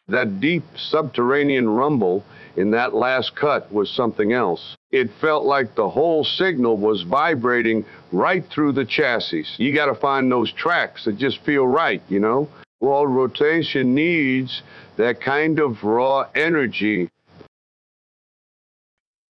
That deep subterranean rumble in that last cut was something else. It felt like the whole signal was vibrating right through the chassis. You got to find those tracks that just feel right, you know? Well, rotation needs that kind of raw energy